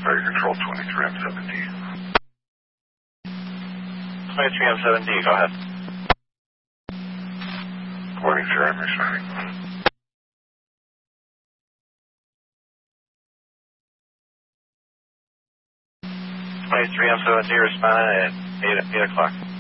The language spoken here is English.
Fire Control 23M7D. 23M7D, go ahead. Morning, sir. I'm responding. 23M7D responding at 8 o'clock.